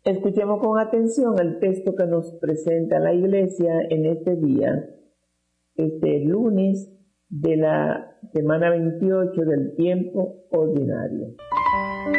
Escuchemos con atención el texto que nos presenta la Iglesia en este día, este lunes de la semana 28 del tiempo ordinario.